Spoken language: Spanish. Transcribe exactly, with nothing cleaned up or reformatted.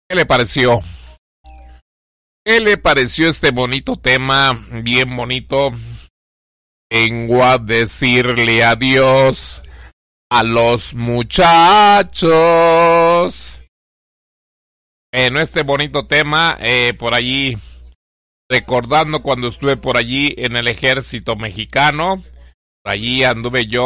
¿Qué le pareció? ¿Qué le pareció este bonito tema? Bien bonito. Vengo a decirle adiós a los muchachos. En este bonito tema, eh, por allí, recordando cuando estuve por allí en el ejército mexicano, por allí anduve yo